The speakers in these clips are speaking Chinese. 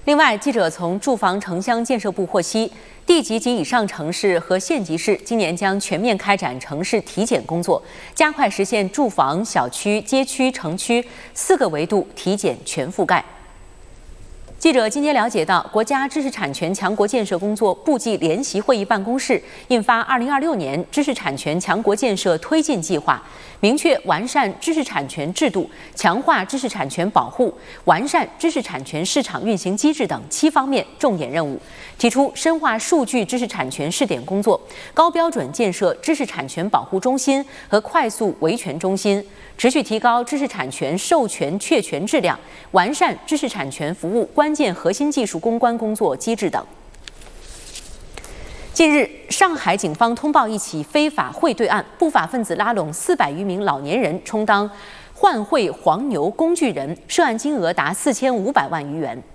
另外，记者从住房城乡建设部获悉，地级及以上城市和县级市今年将全面开展城市体检工作，加快实现住房、小区、街区、城区4个维度体检全覆盖。记者今天了解到，国家知识产权强国建设工作部际联席会议办公室印发《2026年知识产权强国建设推进计划》，明确完善知识产权制度、强化知识产权保护、完善知识产权市场运行机制等7方面重点任务，提出深化数据知识产权试点工作，高标准建设知识产权保护中心和快速维权中心，持续提高知识产权授权确权质量，完善知识产权服务关键核心技术攻关工作机制等。近日，上海警方通报一起非法汇兑案，不法分子拉拢400余名老年人充当换汇黄牛工具人，涉案金额达4500万余元。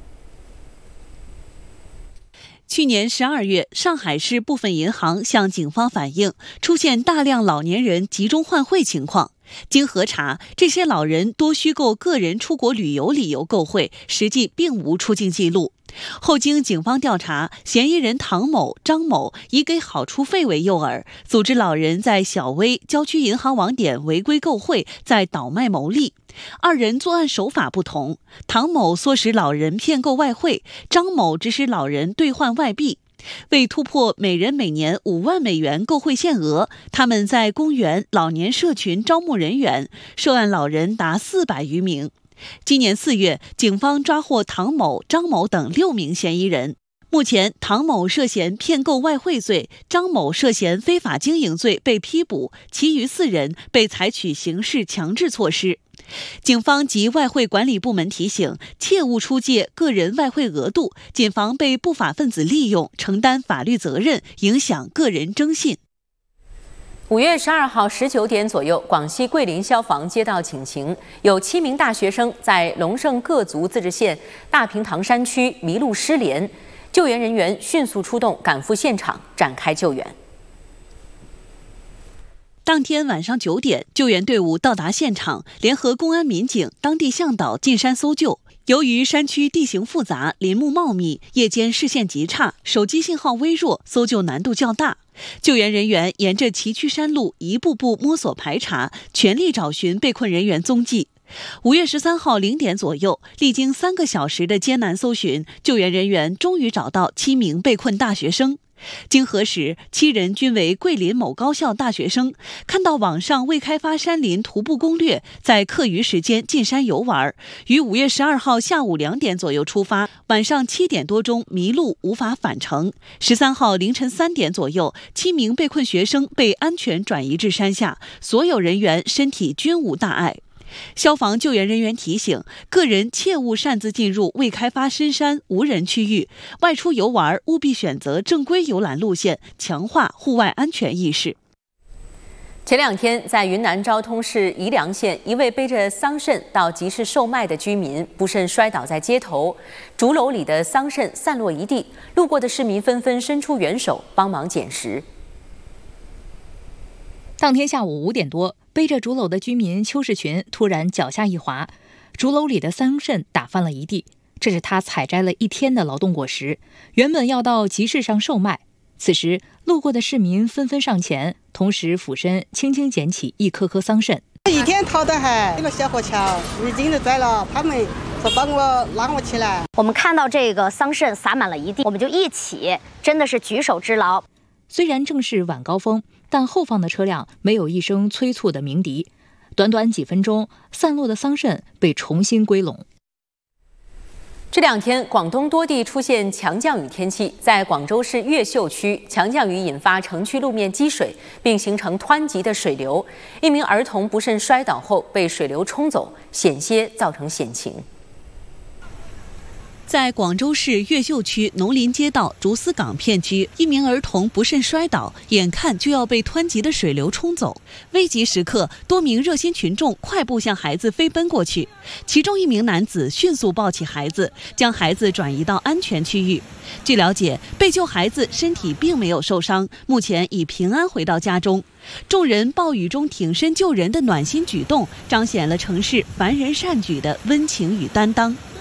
去年12月，上海市部分银行向警方反映出现大量老年人集中换汇情况。经核查，这些老人多虚构个人出国旅游理由购汇，实际并无出境记录。后经警方调查，嫌疑人唐某、张某以给好处费为诱饵，组织老人在小微郊区银行网点违规购汇，再倒卖牟利。2人作案手法不同，唐某唆使老人骗购外汇，张某指使老人兑换外币。为突破每人每年5万美元购汇限额，他们在公园、老年社群招募人员，涉案老人达400余名。今年4月，警方抓获唐某、张某等6名嫌疑人。目前，唐某涉嫌骗购外汇罪，张某涉嫌非法经营罪被批捕，其余4人被采取刑事强制措施。警方及外汇管理部门提醒，切勿出借个人外汇额度，谨防被不法分子利用，承担法律责任，影响个人征信。 5月12号19点左右，广西桂林消防接到警情，有7名大学生在龙胜各族自治县大平塘山区迷路失联，救援人员迅速出动，赶赴现场展开救援。 当天晚上9点，救援队伍到达现场，联合公安民警、当地向导进山搜救。由于山区地形复杂，林木茂密，夜间视线极差，手机信号微弱，搜救难度较大。救援人员沿着崎岖山路一步步摸索排查，全力找寻被困人员踪迹。5月13号0点左右，历经3个小时的艰难搜寻，救援人员终于找到7名被困大学生。经核实，7人均为桂林某高校大学生，看到网上未开发山林徒步攻略，在课余时间进山游玩，于5月12号下午2点左右出发，晚上7点多钟迷路无法返程。13号凌晨3点左右，7名被困学生被安全转移至山下，所有人员身体均无大碍。消防救援人员提醒，个人切勿擅自进入未开发深山无人区域，外出游玩务必选择正规游览路线，强化户外安全意识。 前2天，在云南昭通市宜良县，一位背着桑葚到集市售卖的居民不慎摔倒在街头，竹篓里的桑葚散落一地，路过的市民纷纷伸出援手帮忙捡拾。 当天下午5点多，背着竹篓的居民邱世群突然脚下一滑，竹篓里的桑葚打翻了一地，这是他采摘了1天的劳动果实，原本要到集市上售卖。此时，路过的市民纷纷上前，同时俯身轻轻捡起一颗颗桑葚。 一天淘得很，这个小火锹已经都摘了，他们说帮我拉我起来。 我们看到这个桑葚撒满了一地，我们就一起，真的是举手之劳。 虽然正是晚高峰，但后方的车辆没有一声催促的鸣笛，短短几分钟，散落的桑葚被重新归拢。 这2天，广东多地出现强降雨天气，在广州市越秀区，强降雨引发城区路面积水，并形成湍急的水流。1名儿童不慎摔倒后被水流冲走，险些造成险情。 在广州市越秀区农林街道竹丝岗片区，1名儿童不慎摔倒，眼看就要被湍急的水流冲走。危急时刻，多名热心群众快步向孩子飞奔过去，其中1名男子迅速抱起孩子，将孩子转移到安全区域。据了解，被救孩子身体并没有受伤，目前已平安回到家中。众人暴雨中挺身救人的暖心举动，彰显了城市凡人善举的温情与担当。